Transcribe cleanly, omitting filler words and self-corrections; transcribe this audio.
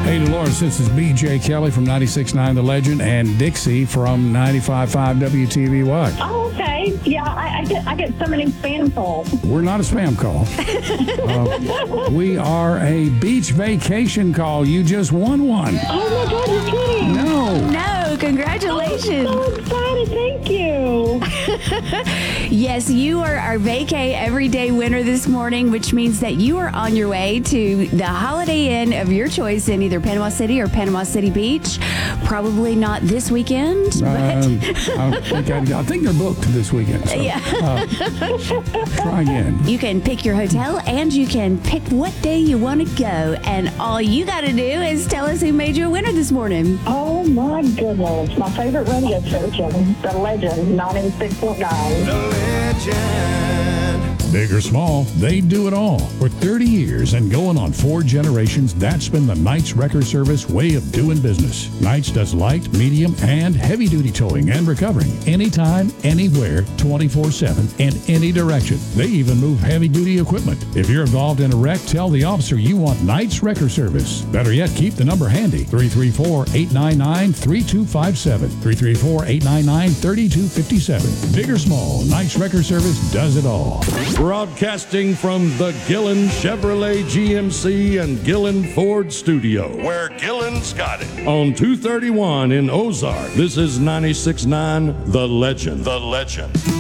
Hey, Dolores, this is B.J. Kelly from 96.9 The Legend and Dixie from 95.5 WTVY. Oh, okay. Yeah, I get so many spam calls. We're not a spam call. We are a beach vacation call. You just won one. Oh, my God, you're kidding. No, congratulations. I'm so excited. Thank you. Yes, you are our Vacay Everyday winner this morning, which means that you are on your way to the Holiday Inn of your choice in either Panama City or Panama City Beach. Probably not this weekend, but I think they're booked this weekend. So, try again. you can pick your hotel and you can pick what day you want to go. And all you got to do is tell us who made you a winner this morning. Oh, my goodness. My favorite radio station, The Legend, 96.9. The Legend. Big or small, they do it all. For 30 years and going on 4 generations, that's been the Knights Wrecker Service way of doing business. Knights does light, medium, and heavy-duty towing and recovering anytime, anywhere, 24/7, in any direction. They even move heavy-duty equipment. If you're involved in a wreck, tell the officer you want Knights Wrecker Service. Better yet, keep the number handy, 334-899-3257, 334-899-3257. Big or small, Knights Wrecker Service does it all. Broadcasting from the Gillen Chevrolet GMC and Gillen Ford studio, Where Gillen's got it. on 231 in Ozark. This is 96.9 The Legend. The Legend.